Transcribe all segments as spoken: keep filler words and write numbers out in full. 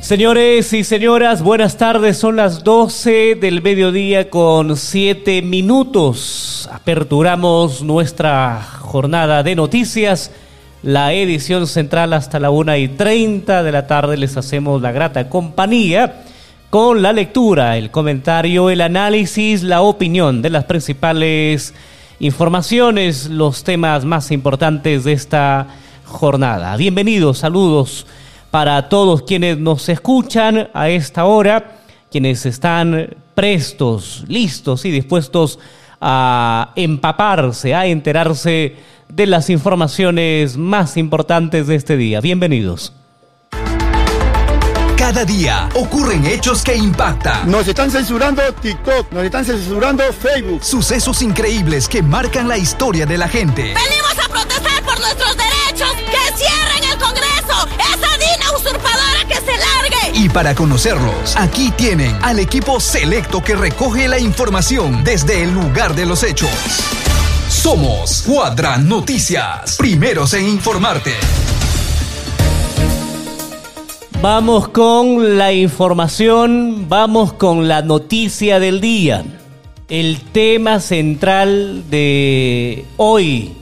Señores y señoras, buenas tardes. Son las doce del mediodía con siete minutos. Aperturamos nuestra jornada de noticias. La edición central hasta la una y treinta de la tarde. Les hacemos la grata compañía con la lectura, el comentario, el análisis, la opinión de las principales informaciones, los temas más importantes de esta jornada. Bienvenidos, saludos para todos quienes nos escuchan a esta hora, quienes están prestos, listos y dispuestos a empaparse, a enterarse de las informaciones más importantes de este día. Bienvenidos. Cada día ocurren hechos que impactan. Nos están censurando TikTok, nos están censurando Facebook. Sucesos increíbles que marcan la historia de la gente. Venimos a protestar por nuestros derechos. ¡Que cierren el Congreso! ¡Esa Dina usurpadora que se largue! Y para conocerlos, aquí tienen al equipo selecto que recoge la información desde el lugar de los hechos. Somos Cuadra Noticias, primeros en informarte. Vamos con la información, vamos con la noticia del día. El tema central de hoy.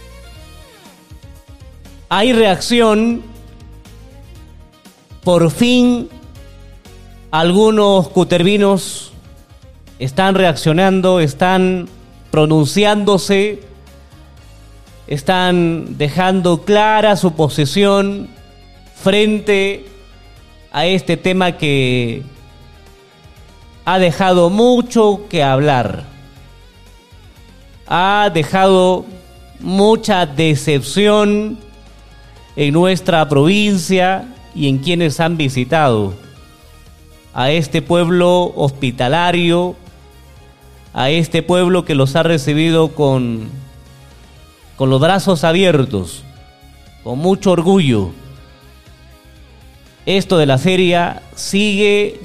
Hay reacción. Por fin, algunos cutervinos están reaccionando, están pronunciándose, están dejando clara su posición frente a este tema que ha dejado mucho que hablar, ha dejado mucha decepción en nuestra provincia y en quienes han visitado a este pueblo hospitalario, a este pueblo que los ha recibido con, con los brazos abiertos, con mucho orgullo. Esto de la feria sigue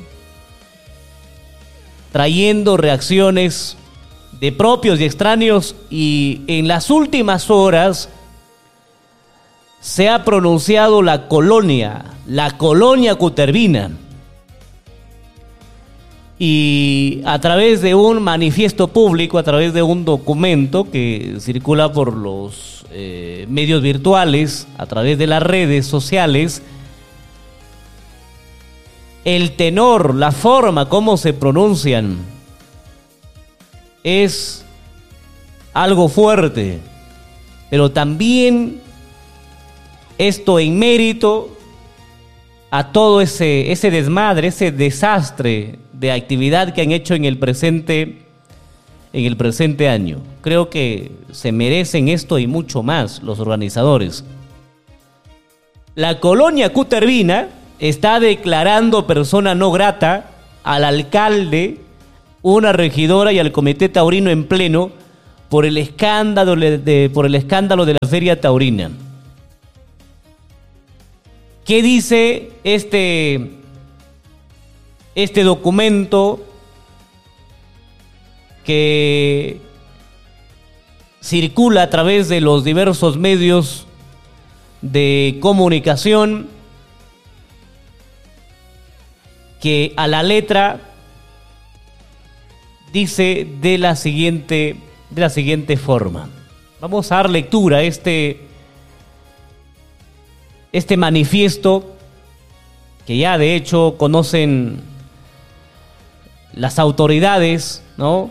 trayendo reacciones de propios y extraños, y en las últimas horas se ha pronunciado la colonia, la colonia cutervina, y a través de un manifiesto público, a través de un documento que circula por los eh, medios virtuales, a través de las redes sociales, el tenor, la forma como se pronuncian es algo fuerte, pero también esto en mérito a todo ese, ese desmadre, ese desastre de actividad que han hecho en el presente, en el presente año. Creo que se merecen esto y mucho más los organizadores. La colonia cutervina está declarando persona no grata al alcalde, una regidora y al comité taurino en pleno por el escándalo de, por el escándalo de la feria taurina. ¿Qué dice este, este documento que circula a través de los diversos medios de comunicación? Que a la letra dice de la siguiente, de la siguiente forma. Vamos a dar lectura a este, este manifiesto que ya de hecho conocen las autoridades, ¿no?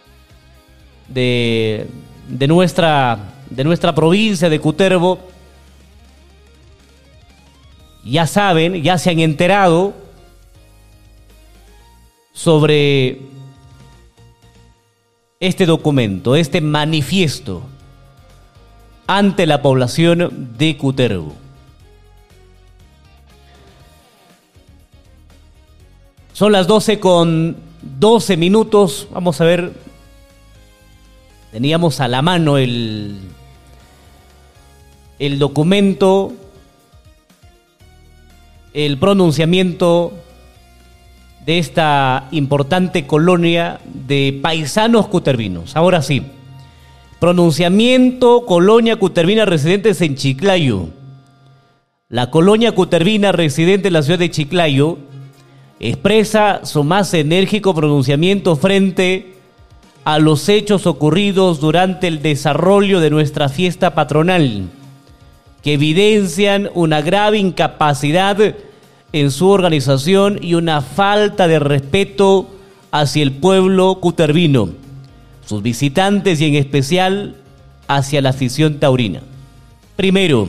de, de, nuestra, de nuestra provincia de Cutervo. Ya saben, ya se han enterado sobre este documento, este manifiesto ante la población de Cutervo. Son las doce con doce minutos. Vamos a ver, teníamos a la mano el, el documento, el pronunciamiento de esta importante colonia de paisanos cutervinos. Ahora sí, pronunciamiento colonia cutervina residentes en Chiclayo. la colonia cutervina residente en la ciudad de Chiclayo expresa su más enérgico pronunciamiento frente a los hechos ocurridos durante el desarrollo de nuestra fiesta patronal, que evidencian una grave incapacidad en su organización y una falta de respeto hacia el pueblo cutervino, sus visitantes y en especial hacia la afición taurina. Primero,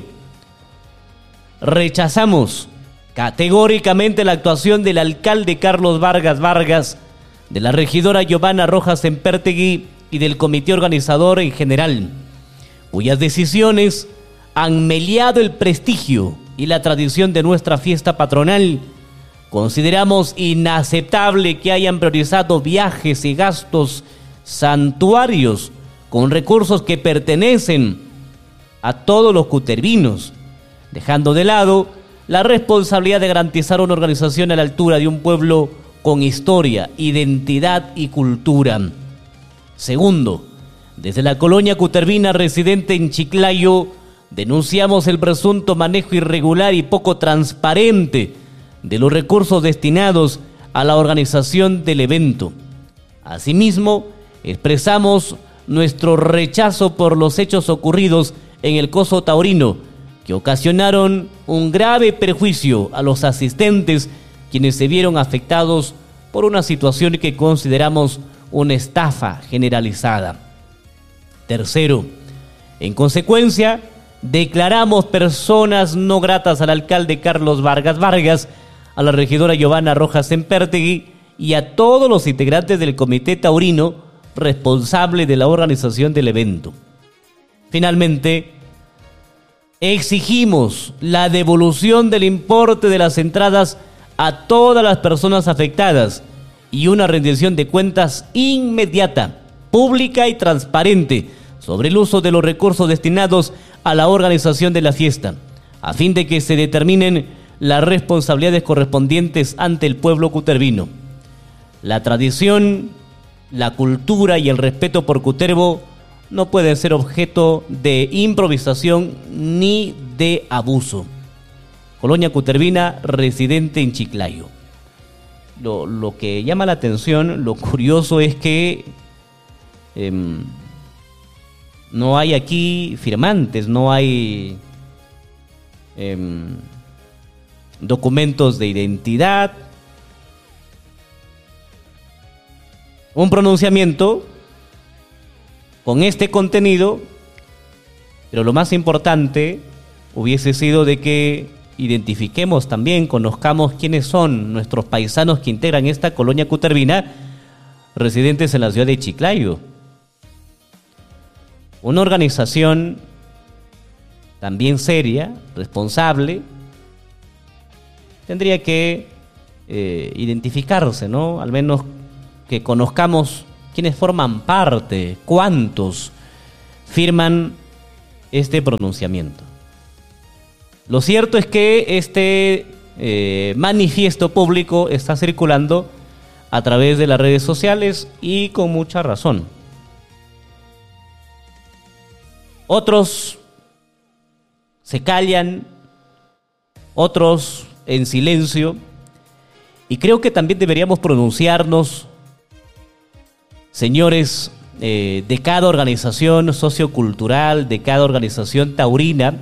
rechazamos categóricamente la actuación del alcalde Carlos Vargas Vargas, de la regidora Giovanna Rojas Sempertegui y del comité organizador en general, cuyas decisiones han meliado el prestigio y la tradición de nuestra fiesta patronal. Consideramos inaceptable que hayan priorizado viajes y gastos santuarios con recursos que pertenecen a todos los cutervinos, dejando de lado la responsabilidad de garantizar una organización a la altura de un pueblo con historia, identidad y cultura. Segundo, desde la colonia cutervina residente en Chiclayo, denunciamos el presunto manejo irregular y poco transparente de los recursos destinados a la organización del evento. Asimismo, expresamos nuestro rechazo por los hechos ocurridos en el Coso Taurino, que ocasionaron un grave perjuicio a los asistentes, quienes se vieron afectados por una situación que consideramos una estafa generalizada. Tercero, en consecuencia, declaramos personas no gratas al alcalde Carlos Vargas Vargas, a la regidora Giovanna Rojas Sempertegui y a todos los integrantes del comité taurino responsable de la organización del evento. Finalmente, exigimos la devolución del importe de las entradas a todas las personas afectadas y una rendición de cuentas inmediata, pública y transparente sobre el uso de los recursos destinados a la organización de la fiesta, a fin de que se determinen las responsabilidades correspondientes ante el pueblo cutervino. La tradición, la cultura y el respeto por Cutervo no pueden ser objeto de improvisación ni de abuso. Colonia cutervina residente en Chiclayo. Lo, lo que llama la atención, lo curioso es que eh, no hay aquí firmantes, no hay eh, documentos de identidad. Un pronunciamiento con este contenido, pero lo más importante hubiese sido de que identifiquemos también, conozcamos quiénes son nuestros paisanos que integran esta colonia cutervina residentes en la ciudad de Chiclayo. Una organización también seria, responsable, tendría que eh, identificarse, ¿no? Al menos que conozcamos quiénes forman parte, cuántos firman este pronunciamiento. Lo cierto es que este eh, manifiesto público está circulando a través de las redes sociales y con mucha razón. Otros se callan, otros en silencio, y creo que también deberíamos pronunciarnos, señores, eh, de cada organización sociocultural, de cada organización taurina,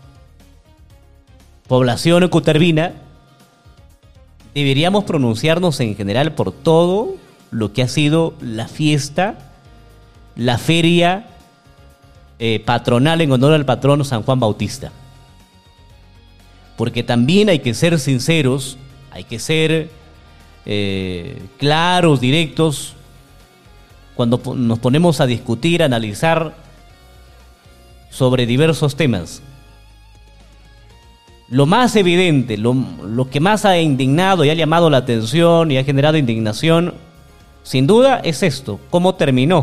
población cutervina, deberíamos pronunciarnos en general por todo lo que ha sido la fiesta, la feria eh, patronal en honor al patrón San Juan Bautista. Porque también hay que ser sinceros, hay que ser eh, claros, directos, cuando nos ponemos a discutir, a analizar sobre diversos temas. Lo más evidente, lo, lo que más ha indignado y ha llamado la atención y ha generado indignación, sin duda es esto: cómo terminó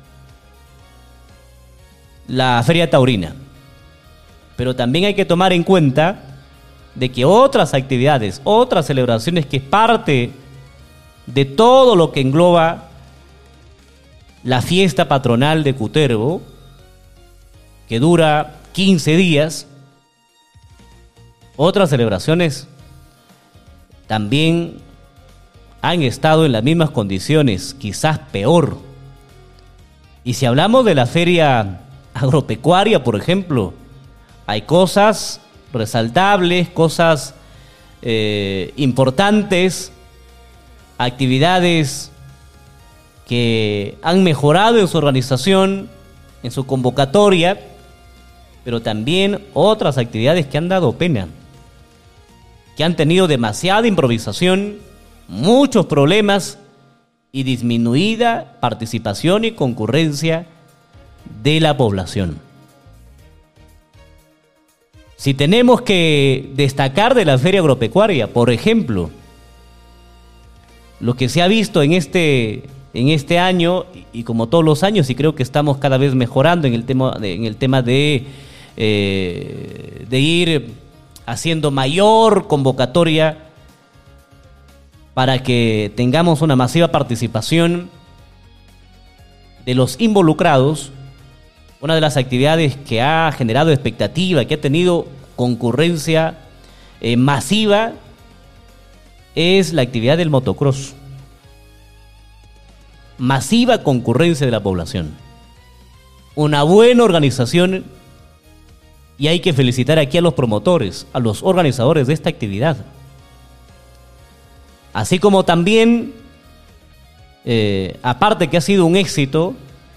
la Feria Taurina. Pero también hay que tomar en cuenta de que otras actividades, otras celebraciones, que es parte de todo lo que engloba la fiesta patronal de Cutervo, que dura quince días, Otras celebraciones también han estado en las mismas condiciones, quizás peor. Y si hablamos de la feria agropecuaria, por ejemplo, hay cosas resaltables, cosas eh, importantes, actividades que han mejorado en su organización, en su convocatoria, pero también otras actividades que han dado pena, que han tenido demasiada improvisación, muchos problemas y disminuida participación y concurrencia de la población. Si tenemos que destacar de la feria agropecuaria, por ejemplo, lo que se ha visto en este, en este año, y como todos los años, y creo que estamos cada vez mejorando en el tema de, en el tema de, eh, de ir haciendo mayor convocatoria para que tengamos una masiva participación de los involucrados. Una de las actividades que ha generado expectativa, que ha tenido concurrencia eh, masiva, es la actividad del motocross. Masiva concurrencia de la población. Una buena organización, y hay que felicitar aquí a los promotores, a los organizadores de esta actividad. Así como también, eh, aparte que ha sido un éxito,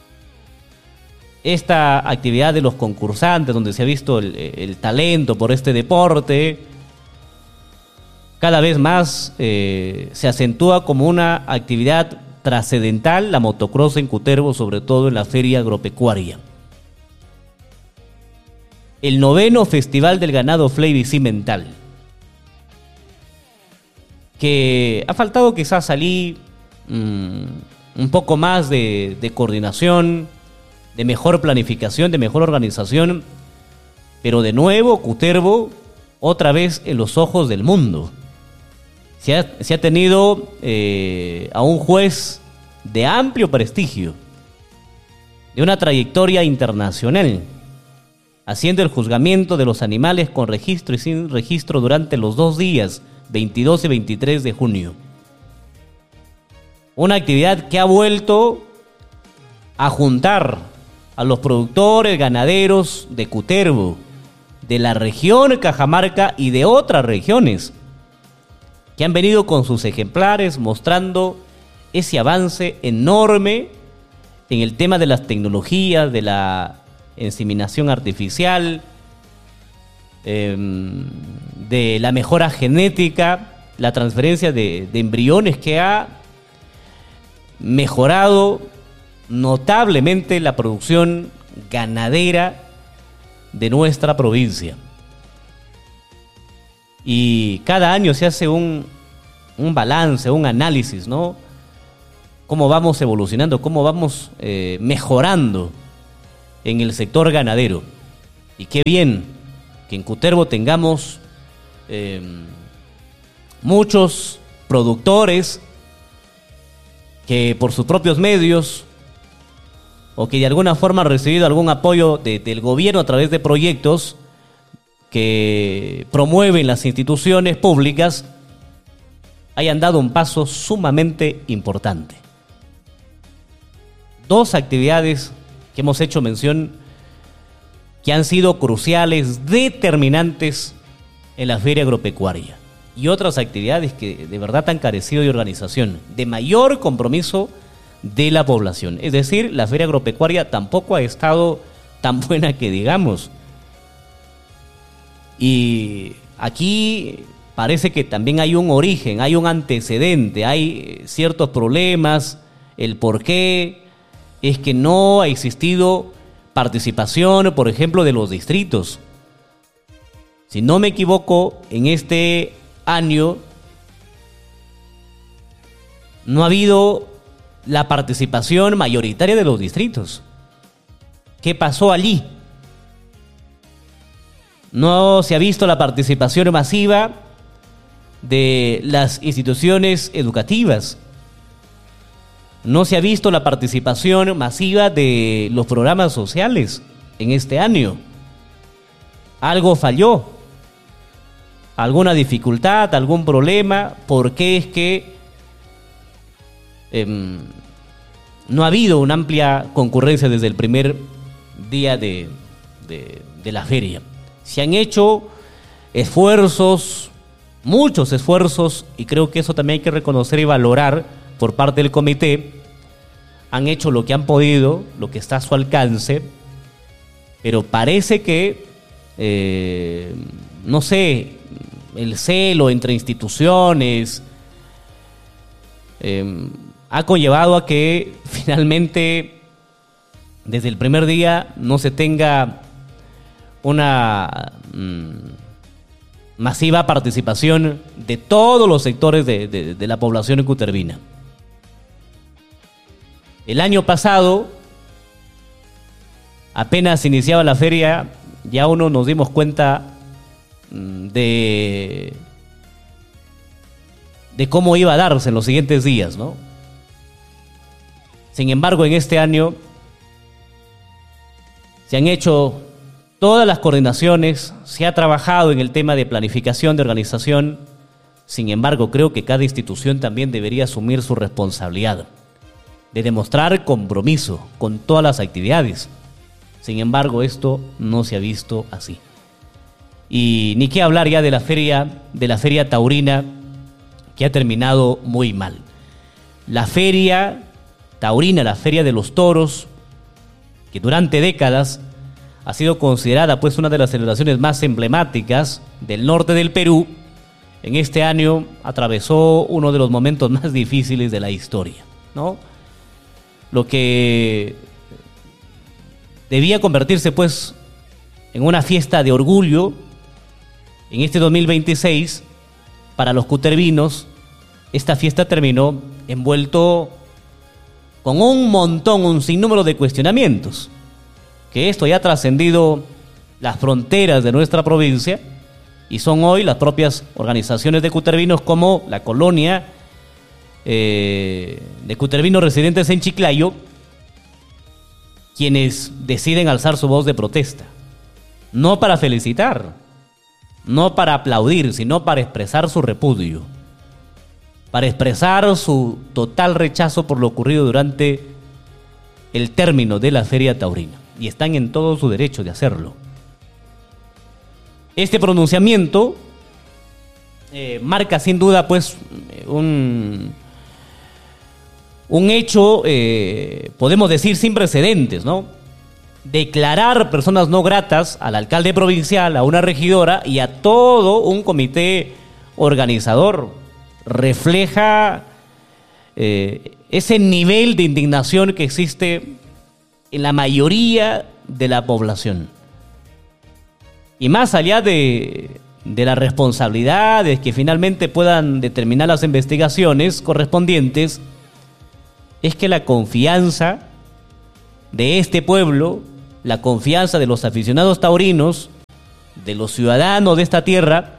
esta actividad de los concursantes, donde se ha visto el, el talento por este deporte, cada vez más eh, se acentúa como una actividad trascendental, la motocross en Cutervo, sobre todo en la feria agropecuaria. El noveno Festival del Ganado Flavy Cimental, que ha faltado quizás salir mmm, un poco más de, de coordinación, de mejor planificación, de mejor organización, pero de nuevo Cutervo otra vez en los ojos del mundo. Se ha, se ha tenido eh, a un juez de amplio prestigio, de una trayectoria internacional, haciendo el juzgamiento de los animales con registro y sin registro durante los dos días, veintidós y veintitrés de junio. Una actividad que ha vuelto a juntar a los productores ganaderos de Cutervo, de la región Cajamarca y de otras regiones, que han venido con sus ejemplares mostrando ese avance enorme en el tema de las tecnologías, de la inseminación artificial, eh, de la mejora genética, la transferencia de, de embriones, que ha mejorado notablemente la producción ganadera de nuestra provincia. Y cada año se hace un, un balance, un análisis, ¿no? Cómo vamos evolucionando, cómo vamos eh, mejorando en el sector ganadero. Y qué bien que en Cutervo tengamos eh, muchos productores que por sus propios medios, o que de alguna forma han recibido algún apoyo de, del gobierno a través de proyectos que promueven las instituciones públicas, hayan dado un paso sumamente importante. Dos actividades que hemos hecho mención que han sido cruciales, determinantes en la feria agropecuaria, y otras actividades que de verdad han carecido de organización, de mayor compromiso de la población. Es decir, la feria agropecuaria tampoco ha estado tan buena que digamos. Y aquí parece que también hay un origen, hay un antecedente, hay ciertos problemas. El por qué es que no ha existido participación, por ejemplo, de los distritos. Si no me equivoco, en este año no ha habido la participación mayoritaria de los distritos. ¿Qué pasó allí? No se ha visto la participación masiva de las instituciones educativas. No se ha visto la participación masiva de los programas sociales en este año. Algo falló. alguna dificultad, algún problema, por qué es que eh, no ha habido una amplia concurrencia desde el primer día de, de, de la feria. Se han hecho esfuerzos, muchos esfuerzos, y creo que eso también hay que reconocer y valorar por parte del comité. Han hecho lo que han podido, lo que está a su alcance, pero parece que, eh, no sé, el celo entre instituciones eh, ha conllevado a que finalmente desde el primer día no se tenga una mmm, masiva participación de todos los sectores de, de, de la población ecutervina. El año pasado, apenas iniciaba la feria, ya uno nos dimos cuenta de, de cómo iba a darse en los siguientes días, ¿no? Sin embargo, en este año se han hecho todas las coordinaciones, se ha trabajado en el tema de planificación, de organización. Sin embargo, creo que cada institución también debería asumir su responsabilidad de demostrar compromiso con todas las actividades. Sin embargo, esto no se ha visto así. Y ni qué hablar ya de la feria, de la feria taurina, que ha terminado muy mal. La feria taurina, la feria de los toros, que durante décadas ha sido considerada pues una de las celebraciones más emblemáticas del norte del Perú, en este año atravesó uno de los momentos más difíciles de la historia, ¿no? Lo que debía convertirse pues en una fiesta de orgullo en este dos mil veintiséis para los cutervinos, esta fiesta terminó envuelto con un montón, un sinnúmero de cuestionamientos, que esto ya ha trascendido las fronteras de nuestra provincia y son hoy las propias organizaciones de cutervinos como la colonia eh, de cutervinos residentes en Chiclayo quienes deciden alzar su voz de protesta, no para felicitar, no para aplaudir, sino para expresar su repudio, para expresar su total rechazo por lo ocurrido durante el término de la feria taurina, y están en todo su derecho de hacerlo. Este pronunciamiento eh, marca sin duda pues un, un hecho, eh, podemos decir, sin precedentes, ¿no? Declarar personas no gratas al alcalde provincial, a una regidora y a todo un comité organizador refleja eh, ese nivel de indignación que existe en la mayoría de la población. Y más allá de, de las responsabilidades que finalmente puedan determinar las investigaciones correspondientes, es que la confianza de este pueblo, la confianza de los aficionados taurinos, de los ciudadanos de esta tierra,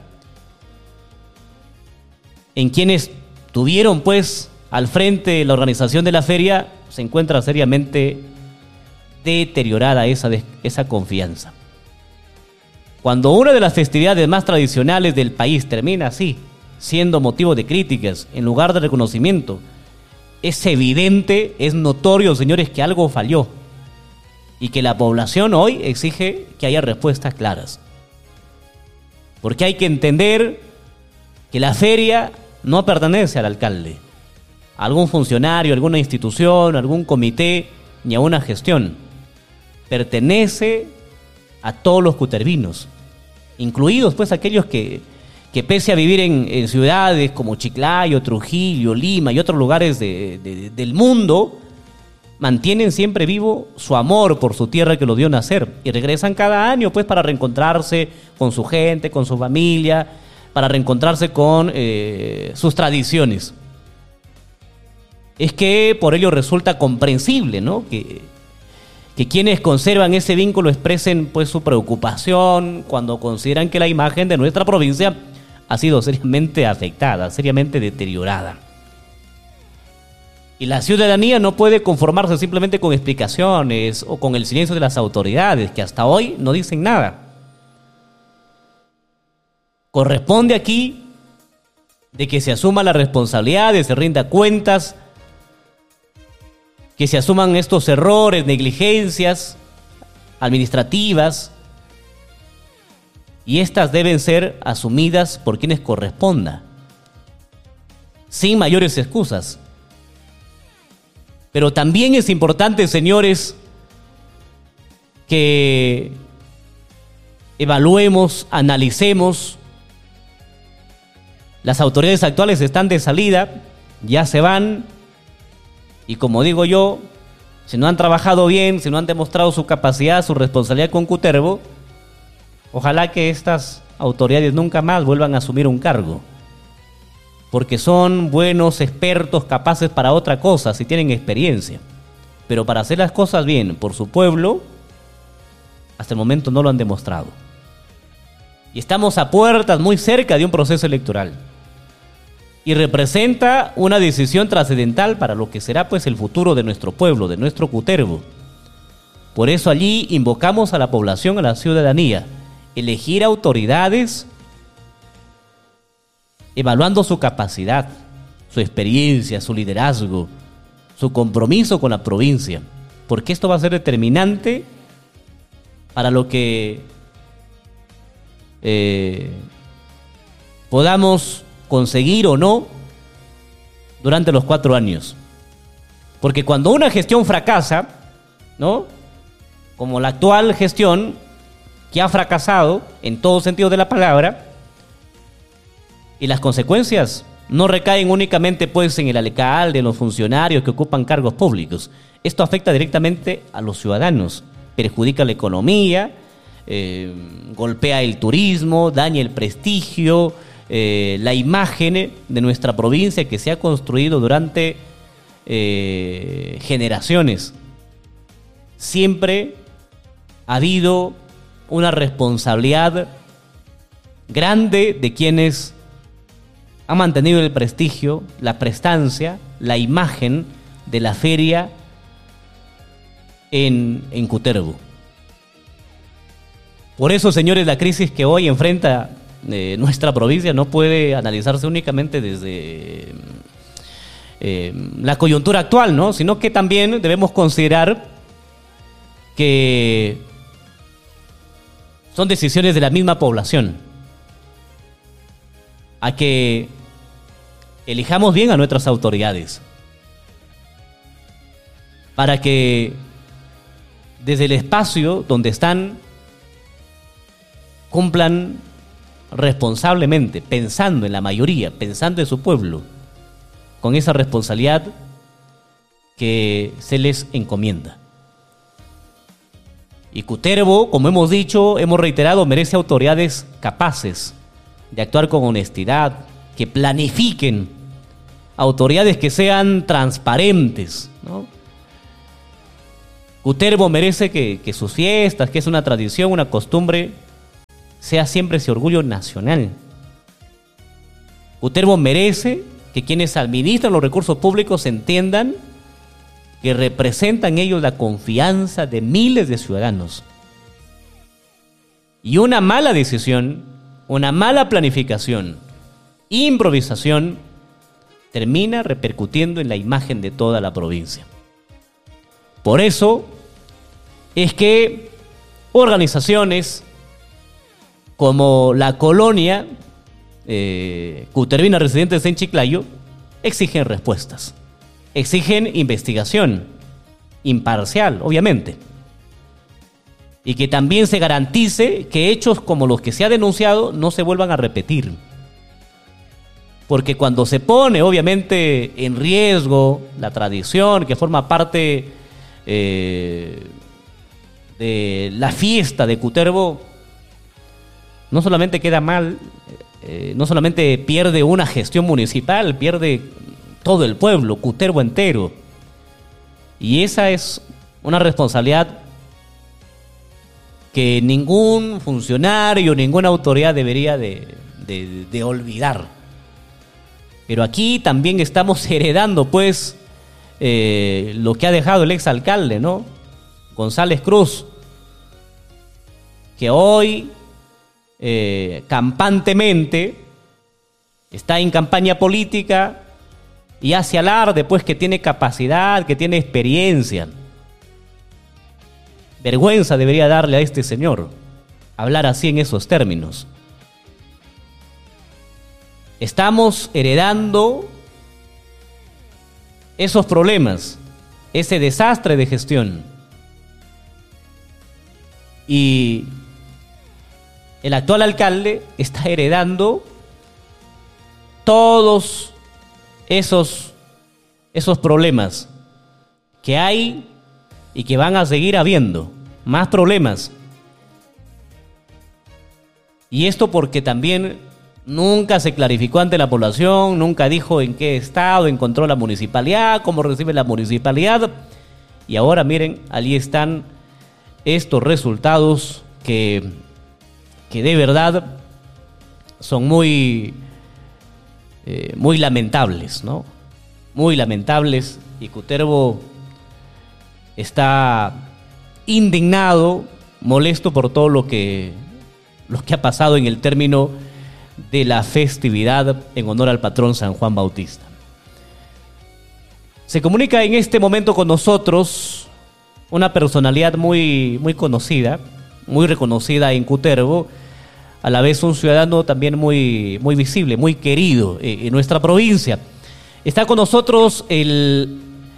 en quienes tuvieron pues al frente la organización de la feria, se encuentra seriamente deteriorada esa, esa confianza. Cuando una de las festividades más tradicionales del país termina así, siendo motivo de críticas en lugar de reconocimiento, es evidente, es notorio, señores, que algo falló y que la población hoy exige que haya respuestas claras. Porque hay que entender que la feria no pertenece al alcalde, a algún funcionario, a alguna institución, a algún comité, ni a una gestión. Pertenece a todos los cutervinos, incluidos pues aquellos que, que pese a vivir en, en ciudades como Chiclayo, Trujillo, Lima y otros lugares de, de, del mundo, mantienen siempre vivo su amor por su tierra que los dio nacer y regresan cada año pues para reencontrarse con su gente, con su familia, para reencontrarse con eh, sus tradiciones. Es que por ello resulta comprensible, ¿no?, que, que quienes conservan ese vínculo expresen pues su preocupación cuando consideran que la imagen de nuestra provincia ha sido seriamente afectada, seriamente deteriorada. Y la ciudadanía no puede conformarse simplemente con explicaciones o con el silencio de las autoridades, que hasta hoy no dicen nada. Corresponde aquí de que se asuma la responsabilidad, de se rinda cuentas, que se asuman estos errores, negligencias administrativas, y estas deben ser asumidas por quienes corresponda, sin mayores excusas. Pero también es importante, señores, que evaluemos, analicemos. Las autoridades actuales están de salida, ya se van, y como digo yo, si no han trabajado bien, si no han demostrado su capacidad, su responsabilidad con Cutervo, ojalá que estas autoridades nunca más vuelvan a asumir un cargo, porque son buenos, expertos, capaces para otra cosa, si tienen experiencia. Pero para hacer las cosas bien por su pueblo, hasta el momento no lo han demostrado. Y estamos a puertas, muy cerca de un proceso electoral. Y representa una decisión trascendental para lo que será pues el futuro de nuestro pueblo, de nuestro Cutervo. Por eso allí invocamos a la población, a la ciudadanía, elegir autoridades evaluando su capacidad, su experiencia, su liderazgo, su compromiso con la provincia, porque esto va a ser determinante para lo que eh, podamos conseguir o no durante los cuatro años. Porque cuando una gestión fracasa, ¿no?, como la actual gestión, que ha fracasado en todo sentido de la palabra, y las consecuencias no recaen únicamente pues en el alcalde, en los funcionarios que ocupan cargos públicos. Esto afecta directamente a los ciudadanos, perjudica la economía, eh, golpea el turismo, daña el prestigio, eh, la imagen de nuestra provincia que se ha construido durante eh, generaciones. Siempre ha habido una responsabilidad grande de quienes han mantenido el prestigio, la prestancia, la imagen de la feria en, en Cutervo. Por eso, señores, la crisis que hoy enfrenta eh, nuestra provincia no puede analizarse únicamente desde eh, la coyuntura actual, ¿no?, sino que también debemos considerar que son decisiones de la misma población, a que elijamos bien a nuestras autoridades, para que desde el espacio donde están cumplan responsablemente, pensando en la mayoría, pensando en su pueblo, con esa responsabilidad que se les encomienda. Y Cutervo, como hemos dicho, hemos reiterado, merece autoridades capaces de actuar con honestidad, que planifiquen, autoridades que sean transparentes, ¿no? Cutervo merece que, que sus fiestas, que es una tradición, una costumbre, sea siempre ese orgullo nacional. Cutervo merece que quienes administran los recursos públicos entiendan que representan ellos la confianza de miles de ciudadanos. Y una mala decisión, una mala planificación, improvisación, termina repercutiendo en la imagen de toda la provincia. Por eso es que organizaciones como la colonia eh, cutervina residentes en Chiclayo exigen respuestas, exigen investigación imparcial, obviamente, y que también se garantice que hechos como los que se ha denunciado no se vuelvan a repetir. Porque cuando se pone, obviamente, en riesgo la tradición que forma parte eh, de la fiesta de Cutervo, no solamente queda mal, eh, no solamente pierde una gestión municipal, pierde todo el pueblo, Cutervo entero. Y esa es una responsabilidad que ningún funcionario, ninguna autoridad debería de, de, de olvidar. Pero aquí también estamos heredando, pues, eh, lo que ha dejado el exalcalde, ¿no?, González Cruz, que hoy eh, campantemente, está en campaña política y hace alarde, pues, que tiene capacidad, que tiene experiencia. Vergüenza debería darle a este señor hablar así en esos términos. Estamos heredando esos problemas, ese desastre de gestión. Y el actual alcalde está heredando todos esos, esos problemas que hay y que van a seguir habiendo. Más problemas. Y esto porque también nunca se clarificó ante la población, nunca dijo en qué estado encontró la municipalidad, cómo recibe la municipalidad. Y ahora miren, allí están estos resultados que, que de verdad son muy, eh, muy lamentables, ¿no? Muy lamentables. Y Cutervo está indignado, molesto por todo lo que, lo que ha pasado en el término de la festividad en honor al patrón San Juan Bautista. Se comunica en este momento con nosotros una personalidad muy, muy conocida, muy reconocida en Cutervo, a la vez un ciudadano también muy, muy visible, muy querido en nuestra provincia. Está con nosotros el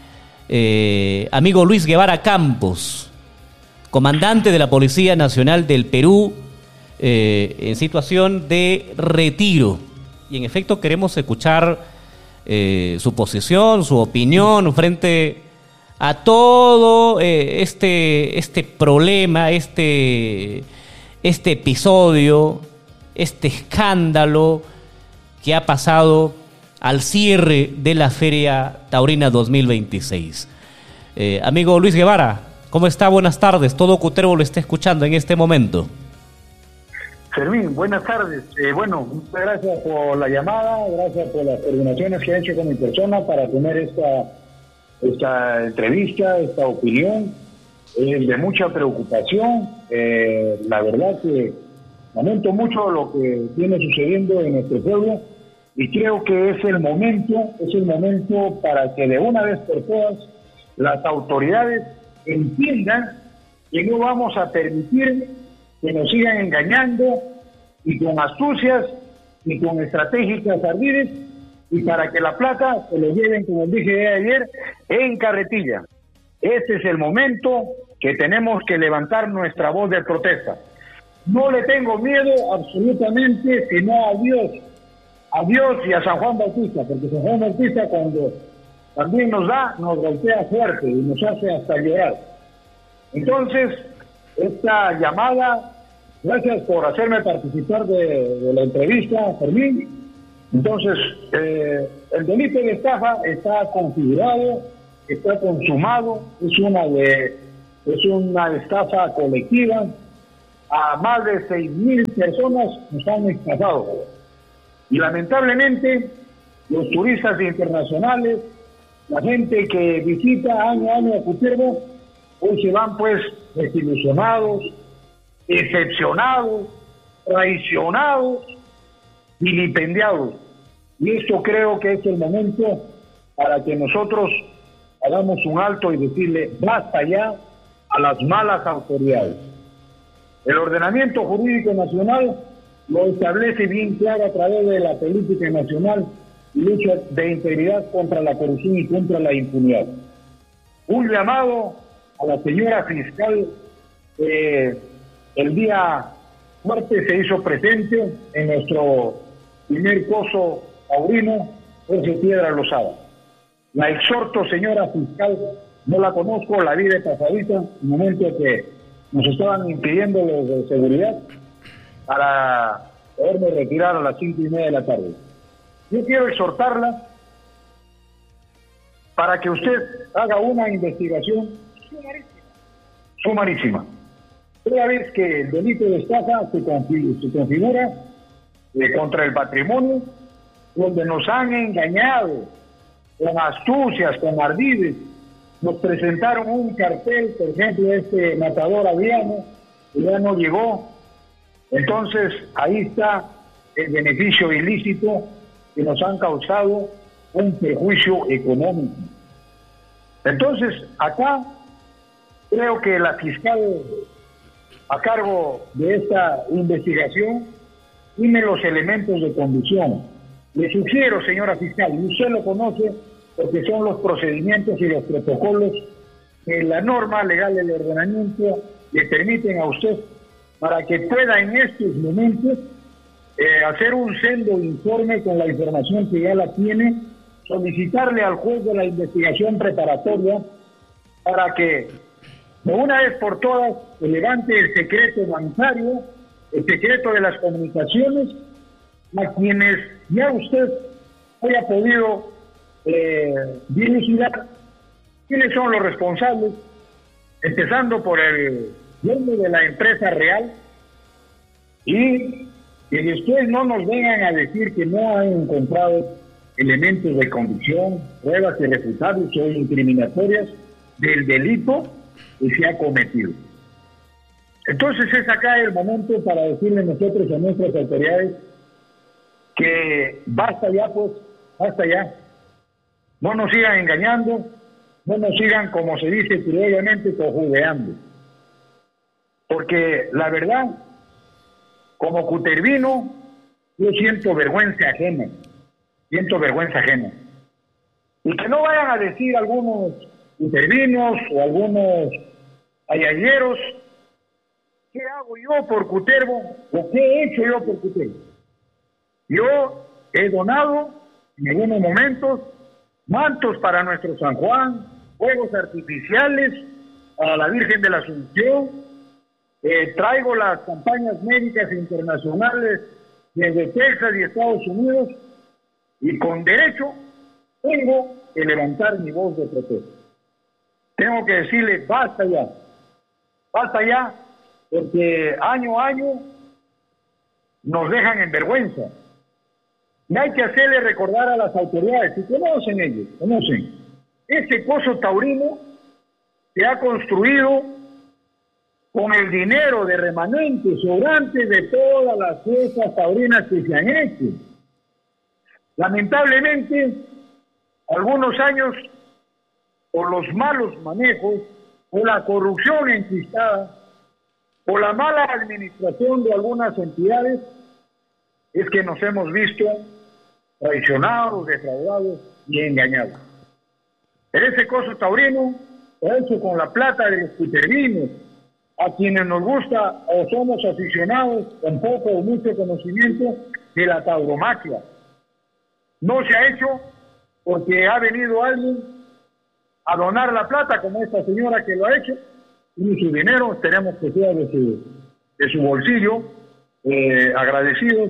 eh, amigo Luis Guevara Campos, comandante de la Policía Nacional del Perú, eh, en situación de retiro. Y en efecto queremos escuchar eh, su posición, su opinión frente a todo eh, este, este problema, este, este episodio, este escándalo que ha pasado al cierre de la Feria Taurina dos mil veintiséis. Eh, amigo Luis Guevara, ¿cómo está? Buenas tardes. Todo Cutervo lo está escuchando en este momento. Fermín, buenas tardes. Eh, bueno, muchas gracias por la llamada, gracias por las coordinaciones que ha hecho con mi persona para tener esta, esta entrevista, esta opinión. Es de mucha preocupación. Eh, la verdad que lamento mucho lo que viene sucediendo en nuestro pueblo y creo que es el momento, es el momento para que de una vez por todas las autoridades entiendan que no vamos a permitir que nos sigan engañando y con astucias y con estratégicas ardides y para que la plata se lo lleven, como dije ayer, en carretilla. Este es el momento que tenemos que levantar nuestra voz de protesta. No le tengo miedo absolutamente, sino a Dios, a Dios y a San Juan Bautista, porque San Juan Bautista cuando también nos da, nos golpea fuerte y nos hace hasta llorar. Entonces, esta llamada, gracias por hacerme participar de, de la entrevista, Fermín. Entonces, eh, el delito de estafa está configurado, está consumado, es una de es una estafa colectiva. A más de seis mil personas nos han estafado. Y lamentablemente, los turistas internacionales, la gente que visita año a año a Cutervo, hoy se van pues desilusionados, decepcionados, traicionados, vilipendiados. Y esto creo que es el momento para que nosotros hagamos un alto y decirle basta ya a las malas autoridades. El ordenamiento jurídico nacional lo establece bien claro a través de la política nacional y lucha de integridad contra la corrupción y contra la impunidad. Un llamado a la señora fiscal, eh, el día martes se hizo presente en nuestro primer coso taurino, Jorge Piedra Lozada. La exhorto, señora fiscal, no la conozco, la vi de pasadita, en el momento que nos estaban impidiendo los de seguridad para poderme retirar a las cinco y media de la tarde. Yo quiero exhortarla para que usted haga una investigación sumarísima. Toda vez que el delito de estafa se configura, se configura eh, contra el patrimonio, donde nos han engañado con astucias, con ardides, nos presentaron un cartel, por ejemplo, este matador Adriano, que ya no llegó, Entonces, ahí está el beneficio ilícito que nos han causado un perjuicio económico. Entonces, acá creo que la fiscal a cargo de esta investigación tiene los elementos de conducción. Le sugiero, señora fiscal, y usted lo conoce porque son los procedimientos y los protocolos que la norma legal del ordenamiento le permiten a usted para que pueda en estos momentos eh, hacer un sendo informe con la información que ya la tiene, solicitarle al juez de la investigación preparatoria para que de una vez por todas se levante el secreto bancario, el secreto de las comunicaciones, a quienes ya usted haya podido eh, dilucidar quiénes son los responsables, empezando por el dueño de la empresa real, y que después no nos vengan a decir que no han encontrado elementos de convicción, pruebas irrefutables o incriminatorias del delito que se ha cometido. Entonces es acá el momento para decirle nosotros a nuestras autoridades que basta ya, pues, basta ya. No nos sigan engañando, no nos sigan, como se dice criolamente, cojudeando. Porque la verdad, como cutervino, yo siento vergüenza ajena, siento vergüenza ajena. Y que no vayan a decir algunos cutervinos o algunos ayayeros, ¿qué hago yo por Cutervo? ¿O qué he hecho yo por Cutervo? Yo he donado en algunos momentos mantos para nuestro San Juan, fuegos artificiales para la Virgen de la Asunción, eh, traigo las campañas médicas internacionales desde Texas y Estados Unidos, y con derecho tengo que levantar mi voz de protesta. Tengo que decirle, basta ya, basta ya, porque año a año nos dejan en vergüenza. Y hay que hacerle recordar a las autoridades, y conocen ellos, conocen, ese pozo taurino se ha construido con el dinero de remanentes, sobrantes de todas las fiestas taurinas que se han hecho. Lamentablemente, algunos años, por los malos manejos, por la corrupción enquistada, por la mala administración de algunas entidades, es que nos hemos visto traicionados, defraudados y engañados. Ese coso taurino está hecho con la plata de los cutervinos, a quienes nos gusta o somos aficionados con poco o mucho conocimiento de la tauromaquia. No se ha hecho porque ha venido alguien a donar la plata, como esta señora que lo ha hecho, y su dinero tenemos que ser de su, de su bolsillo, eh, agradecidos,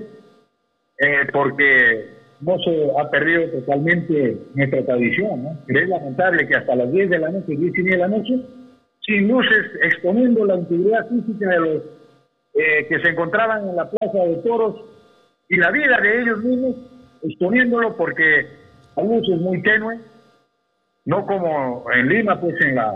eh, porque no se ha perdido totalmente nuestra tradición, ¿no? Pero es lamentable que hasta las diez de la noche, diez y media de la noche, sin luces, exponiendo la integridad física de los eh, que se encontraban en la plaza de toros y la vida de ellos mismos, exponiéndolo porque la luz es muy tenue, no como en Lima, pues en la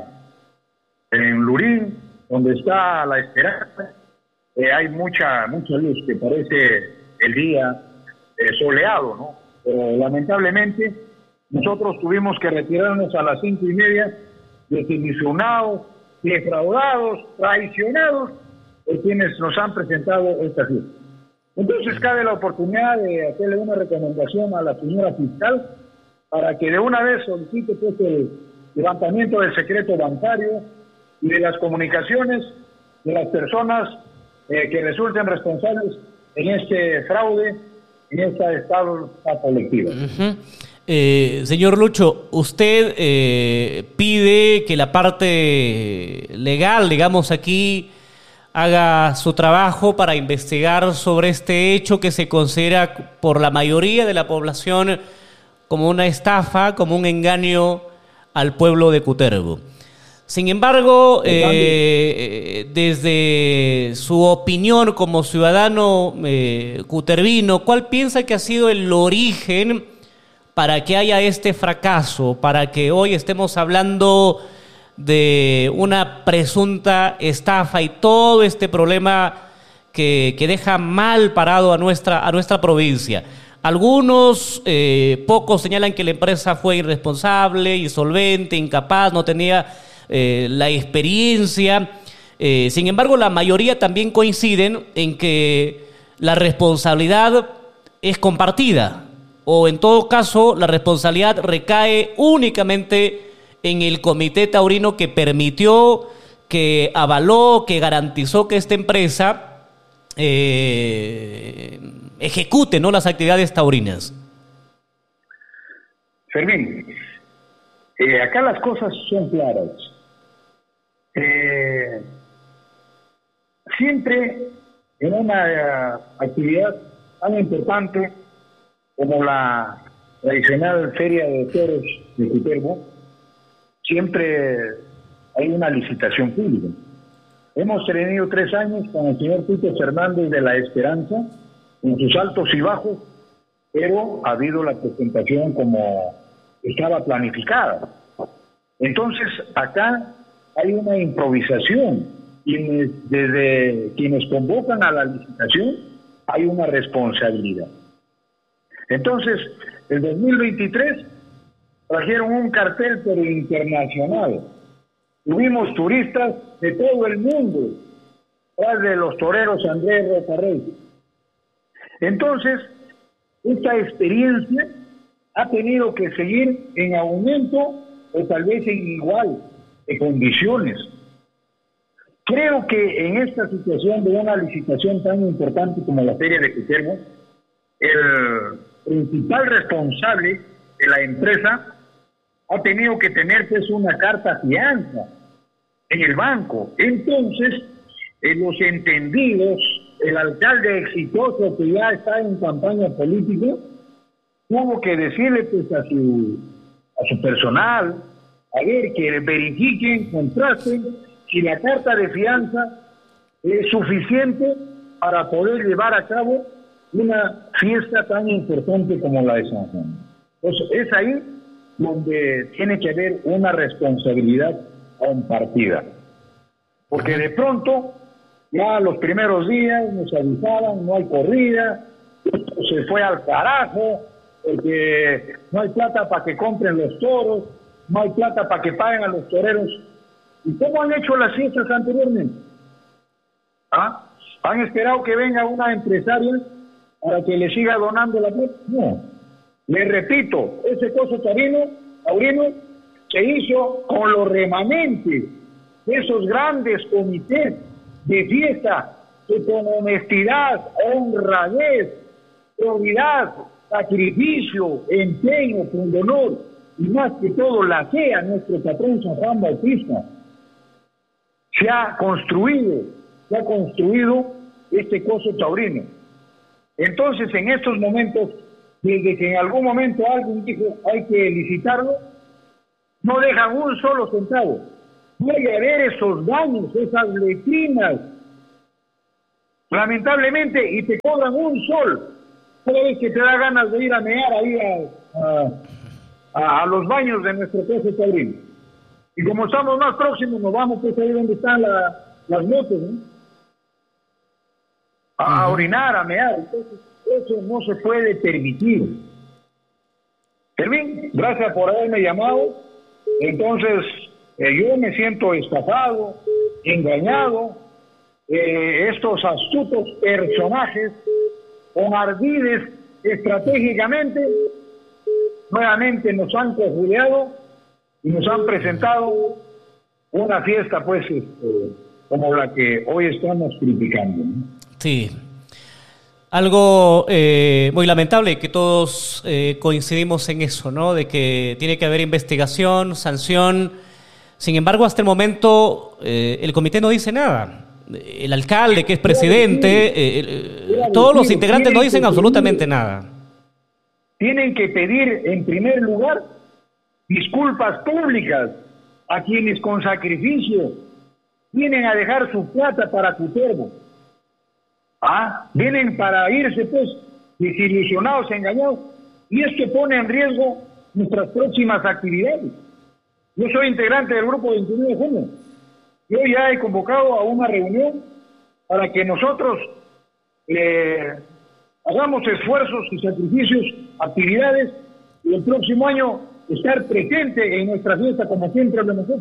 en Lurín, donde está la Esperanza, eh, hay mucha mucha luz que parece el día eh, soleado, ¿no? Pero lamentablemente nosotros tuvimos que retirarnos a las cinco y media, desilusionados, defraudados, traicionados por quienes nos han presentado esta fiesta. Entonces cabe la oportunidad de hacerle una recomendación a la señora fiscal para que de una vez solicite pues el levantamiento del secreto bancario y de las comunicaciones de las personas eh, que resulten responsables en este fraude, en esta estafa colectiva. Uh-huh. Eh, señor Lucho, usted eh, pide que la parte legal, digamos aquí, haga su trabajo para investigar sobre este hecho que se considera por la mayoría de la población como una estafa, como un engaño al pueblo de Cutervo. Sin embargo, eh, desde su opinión como ciudadano eh, cutervino, ¿cuál piensa que ha sido el origen para que haya este fracaso, para que hoy estemos hablando de una presunta estafa y todo este problema que, que deja mal parado a nuestra, a nuestra provincia. Algunos, eh, pocos señalan que la empresa fue irresponsable, insolvente, incapaz, no tenía eh, la experiencia. Eh, sin embargo, la mayoría también coinciden en que la responsabilidad es compartida, o en todo caso, la responsabilidad recae únicamente en el Comité Taurino que permitió, que avaló, que garantizó que esta empresa eh, ejecute, ¿no?, las actividades taurinas. Fermín, eh, acá las cosas son claras. Eh, siempre en una uh, actividad tan importante como la tradicional Feria de Toros de Cutervo, siempre hay una licitación pública. Hemos tenido tres años con el señor Tito Fernández de la Esperanza, con sus altos y bajos, pero ha habido la presentación como estaba planificada. Entonces, acá hay una improvisación. Quienes, desde quienes convocan a la licitación, hay una responsabilidad. Entonces, el dos mil veintitrés trajeron un cartel pero internacional. Tuvimos turistas de todo el mundo, tras de los toreros Andrés Rocarrey. Entonces, esta experiencia ha tenido que seguir en aumento o tal vez en igual de condiciones. Creo que en esta situación de una licitación tan importante como la Feria de Cutervo, el principal responsable de la empresa ha tenido que tener pues una carta fianza en el banco. Entonces, eh, los entendidos, el alcalde exitoso que ya está en campaña política, tuvo que decirle pues a su, a su personal, a ver, que verifiquen, contrasten si la carta de fianza es suficiente para poder llevar a cabo una fiesta tan importante como la de San Juan. Entonces, es ahí donde tiene que haber una responsabilidad compartida. Porque de pronto, ya los primeros días nos avisaban, no hay corrida, esto se fue al carajo, porque no hay plata para que compren los toros, no hay plata para que paguen a los toreros. ¿Y cómo han hecho las fiestas anteriormente? ¿Ah? ¿Han esperado que venga una empresaria para que le siga donando la plata? No. Le repito, ese coso taurino, taurino se hizo con los remanentes de esos grandes comités de fiesta que con honestidad, honradez, probidad, sacrificio, empeño, pundonor y más que todo la fe a nuestro patrón San Juan Bautista, se ha construido, se ha construido este coso taurino. Entonces, en estos momentos, desde que en algún momento alguien dijo hay que licitarlo, no dejan un solo centavo. Puede haber esos daños, esas letrinas, lamentablemente, y te cobran un sol cada vez que te da ganas de ir a mear ahí a, a, a, a los baños de nuestro coso taurino. Y como estamos más próximos, nos vamos pues ahí donde están la, las motos, ¿no? A, a orinar, a mear. Entonces, eso no se puede permitir. Fermín, gracias por haberme llamado. Entonces, eh, yo me siento estafado, engañado. Eh, estos astutos personajes, con ardides estratégicamente, nuevamente nos han cojudeado y nos han presentado una fiesta, pues, este, como la que hoy estamos criticando, ¿no? Sí. Algo eh, muy lamentable, que todos eh, coincidimos en eso, ¿no? De que tiene que haber investigación, sanción. Sin embargo, hasta el momento eh, el comité no dice nada. El alcalde, que es presidente, eh, eh, todos los integrantes no dicen absolutamente nada. Tienen que pedir, en primer lugar, disculpas públicas a quienes con sacrificio vienen a dejar su plata para Cutervo. Ah, vienen para irse, pues, desilusionados, engañados, y esto pone en riesgo nuestras próximas actividades. Yo soy integrante del grupo veintiuno de junio. Yo ya he convocado a una reunión para que nosotros eh, hagamos esfuerzos y sacrificios, actividades, y el próximo año estar presente en nuestra fiesta como siempre lo hemos hecho.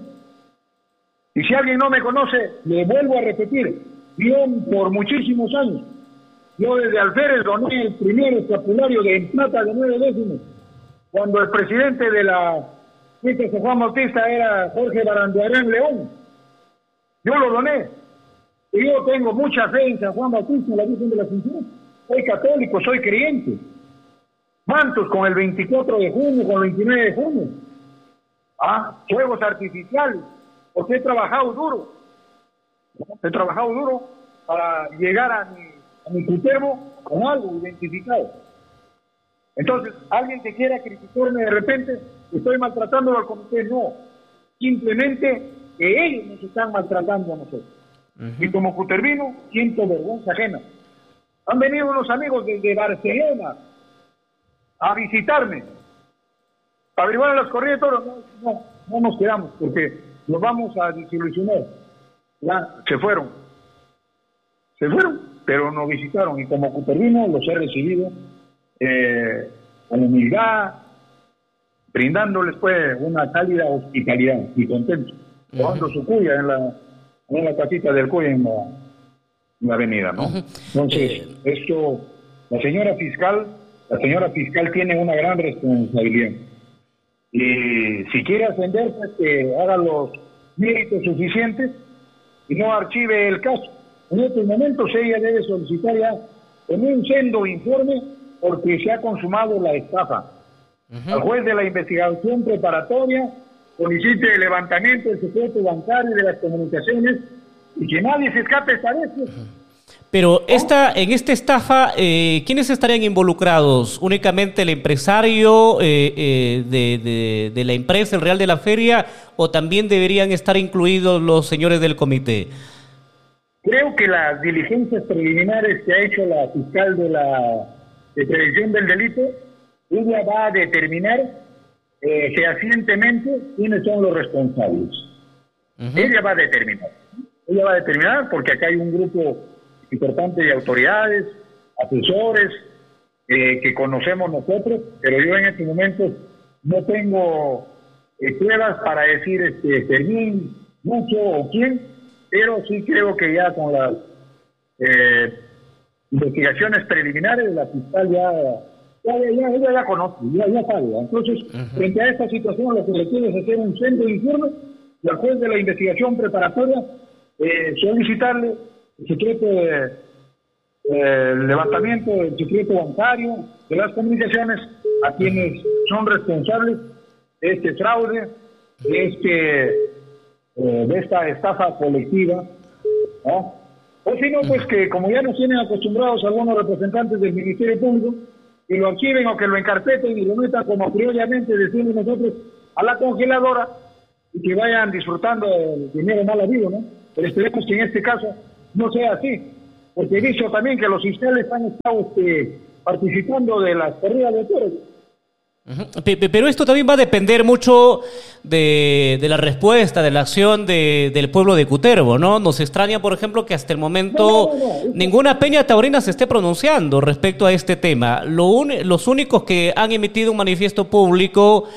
Y si alguien no me conoce, le vuelvo a repetir, yo por muchísimos años, yo desde Alférez doné el primer escapulario de en plata de nueve décimos, cuando el presidente de la fiesta de San Juan Bautista era Jorge Barandiarán León. Yo lo doné. Y yo tengo mucha fe en San Juan Bautista, en la Virgen de la Asunción. Soy católico, soy creyente. Mantos con el veinticuatro de junio, con el veintinueve de junio. Ah, fuegos artificiales, porque he trabajado duro. He trabajado duro para llegar a mi, a mi Cutervo con algo identificado. Entonces, alguien que quiera criticarme de repente, estoy maltratando al comité, no. Simplemente que ellos nos están maltratando a nosotros. Uh-huh. Y como cutervino, siento vergüenza ajena. Han venido unos amigos desde Barcelona a visitarme, a averiguar las corridas de toros. No, no, no nos quedamos, porque nos vamos a desilusionar. Ya, se fueron. Se fueron, pero nos visitaron, y como cutervino los he recibido eh, con humildad, brindándoles pues una cálida hospitalidad y contento, tomando uh-huh. su cuya en la, en la casita del cuya en la, en la avenida, ¿no? Uh-huh. Entonces, eh... esto, la señora fiscal, la señora fiscal tiene una gran responsabilidad. Y si quiere ascender, pues que haga los méritos suficientes y no archive el caso. En estos momentos ella debe solicitar ya en un sendo informe porque se ha consumado la estafa. Uh-huh. Al juez de la investigación preparatoria solicite el levantamiento del secreto bancario y de las comunicaciones y que nadie se escape esta vez. Uh-huh. Pero esta, en esta estafa, eh, ¿quiénes estarían involucrados? ¿Únicamente el empresario eh, eh, de, de, de la empresa, el Real de la Feria, o también deberían estar incluidos los señores del comité? Creo que las diligencias preliminares que ha hecho la fiscal de la de prevención del delito, ella va a determinar eh, fehacientemente quiénes son los responsables. Uh-huh. Ella va a determinar. Ella va a determinar porque acá hay un grupo importante de autoridades, asesores, eh, que conocemos nosotros, pero yo en este momento no tengo eh, pruebas para decir este Fermín, mucho o quién, pero sí creo que ya con las eh, investigaciones preliminares la fiscal ya, ya, ya, ella ya conoce, ya, ya sabe. Entonces, uh-huh. frente a esta situación, lo que le quiere es hacer un centro de informe y al juez de la investigación preparatoria eh, solicitarle el secreto de, eh, el levantamiento del secreto bancario, de las comunicaciones a quienes son responsables de este fraude, de este eh, de esta estafa colectiva, ¿no? O si no, pues que como ya nos tienen acostumbrados algunos representantes del Ministerio Público, que lo archiven o que lo encarpeten y lo metan como criollamente decimos nosotros a la congeladora y que vayan disfrutando del dinero mal habido, ¿no? Pero esperemos que en este caso no sea así, porque he visto también que los fiscales han estado este, participando de las corridas de toros. Uh-huh. Pero esto también va a depender mucho de, de la respuesta, de la acción de, del pueblo de Cutervo, ¿no? Nos extraña, por ejemplo, que hasta el momento no, no, no, no. ninguna peña taurina se esté pronunciando respecto a este tema. Lo un, los únicos que han emitido un manifiesto público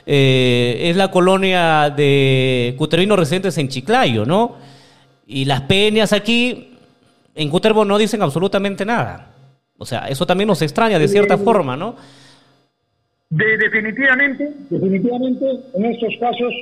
eh, es la colonia de cutervinos residentes en Chiclayo, ¿no? Y las peñas aquí en Cutervo no dicen absolutamente nada. O sea, eso también nos extraña de cierta sí, forma, ¿no? De, definitivamente, definitivamente, en estos casos,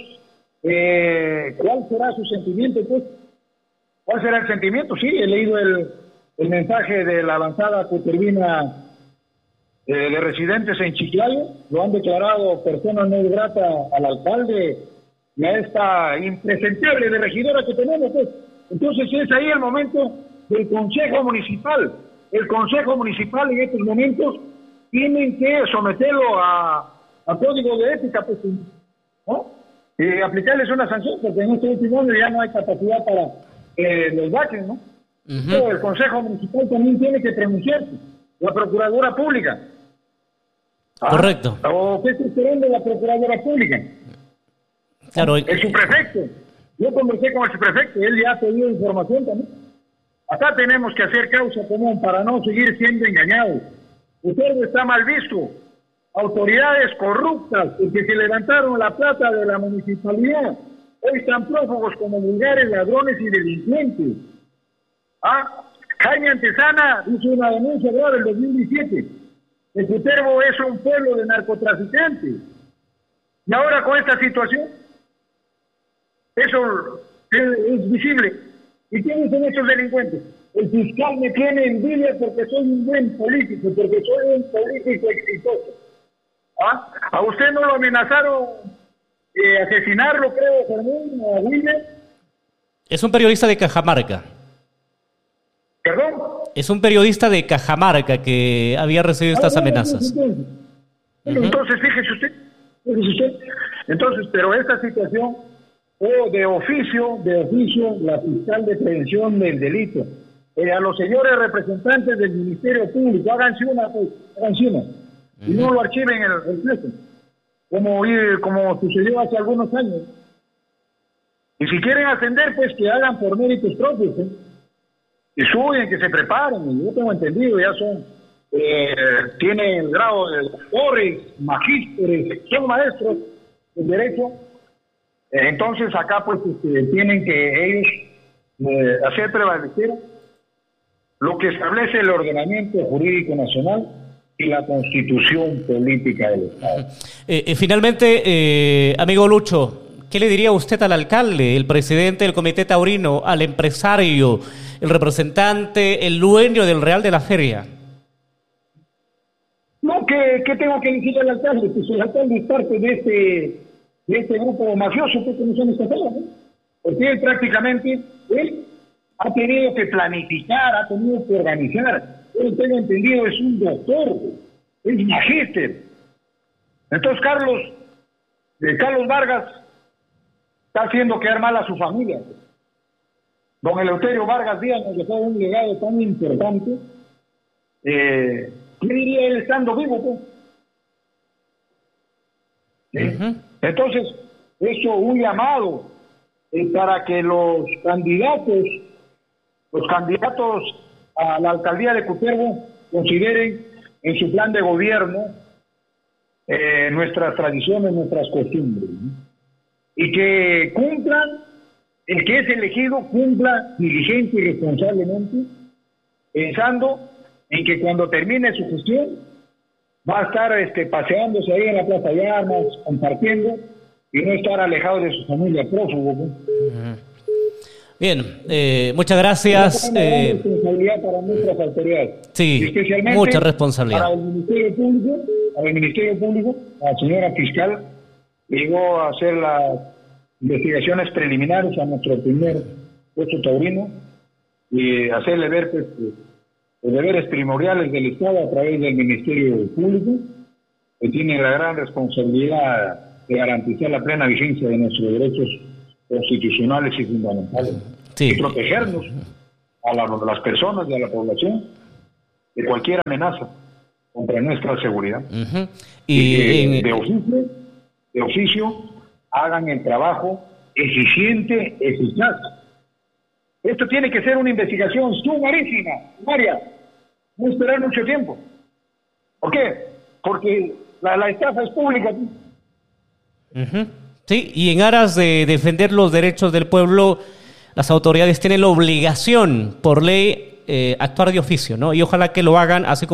eh, ¿cuál será su sentimiento, pues? ¿Cuál será el sentimiento? Sí, he leído el, el mensaje de la avanzada cutervina eh, de residentes en Chiclayo, lo han declarado persona no grata al alcalde y a esta impresentable de regidora que tenemos, pues. Entonces es ahí el momento del Consejo Municipal. El Consejo Municipal en estos momentos tienen que someterlo a, a código de ética, pues, ¿no? Y aplicarles una sanción, porque en este último año ya no hay capacidad para eh, los baches, ¿no? Uh-huh. Pero el Consejo Municipal también tiene que pronunciarse, la Procuradora Pública. ¿Ah? Correcto. ¿O qué está esperando la Procuradora Pública? Claro. El subprefecto. Yo conversé con el subprefecto, él ya ha pedido información también. Acá tenemos que hacer causa común para no seguir siendo engañados. Usted está mal visto. Autoridades corruptas que se levantaron la plata de la municipalidad hoy están prófugos como vulgares ladrones y delincuentes. Ah, Jaime Antesana hizo una denuncia ahora en el dos mil diecisiete. El Cutervo es un pueblo de narcotraficantes. Y ahora con esta situación, eso es, es visible. ¿Y quiénes son estos delincuentes? El fiscal me tiene envidia porque soy un buen político, porque soy un político exitoso. ¿Ah? ¿A usted no lo amenazaron eh, asesinarlo, creo, Fermín, a William? Es un periodista de Cajamarca. ¿Perdón? Es un periodista de Cajamarca que había recibido estas ah, amenazas. Entonces, uh-huh. entonces fíjese usted, fíjese usted. Entonces, pero esta situación, o de oficio, de oficio, la fiscal de prevención del delito, eh, a los señores representantes del Ministerio Público, háganse una, pues, háganse una, uh-huh. y no lo archiven en el, el pleito, como, como sucedió hace algunos años. Y si quieren ascender, pues que hagan por méritos propios, ¿eh? Que suben, que se preparen. Yo tengo entendido, ya son, eh, tienen el grado de doctores, magísteres, son maestros del derecho. Eh, entonces acá pues este, tienen que ellos eh, hacer prevalecer lo que establece el ordenamiento jurídico nacional y la constitución política del Estado. Eh, eh, finalmente, eh, amigo Lucho, ¿qué le diría usted al alcalde, el presidente del Comité Taurino, al empresario, el representante, el dueño del Real de la Feria? No, ¿qué, qué tengo que decir al alcalde? Pues el alcalde es parte de este, de este grupo mafioso que conocemos esta feria, ¿no? Porque él prácticamente, él ha tenido que planificar, ha tenido que organizar. Él, tengo entendido, es un doctor, es magíster. Entonces Carlos, eh, Carlos Vargas, está haciendo quedar mal a su familia. Don Eleuterio Vargas Díaz nos dejó un legado tan importante. Eh, ¿Qué diría él estando vivo? Pues? ¿Sí? Uh-huh. Entonces, eso un llamado eh, para que los candidatos, los candidatos a la alcaldía de Cutervo consideren en su plan de gobierno eh, nuestras tradiciones, nuestras costumbres, ¿no? Y que cumplan, el que es elegido cumpla diligente y responsablemente, pensando en que cuando termine su gestión va a estar este, paseándose ahí en la Plaza de Armas, compartiendo, y no estar alejado de su familia prófugo, ¿no? Bien, eh, muchas gracias. Eh, responsabilidad para nuestras autoridades. Sí, especialmente mucha responsabilidad. Para el Ministerio Público, para el Ministerio Público, la señora fiscal llegó a hacer las investigaciones preliminares a nuestro primer puesto taurino y hacerle ver pues, los deberes primordiales del Estado a través del Ministerio Público, que tiene la gran responsabilidad de garantizar la plena vigencia de nuestros derechos constitucionales y fundamentales, sí. Y protegernos a, la, a las personas y a la población de cualquier amenaza contra nuestra seguridad. Uh-huh. Y, y que, en... de oficio, de oficio hagan el trabajo eficiente, eficaz. Esto tiene que ser una investigación sumarísima, sumaria, no esperar mucho tiempo. ¿Por qué? Porque la, la estafa es pública. Uh-huh. Sí, y en aras de defender los derechos del pueblo, las autoridades tienen la obligación, por ley, eh, actuar de oficio, ¿no? Y ojalá que lo hagan así como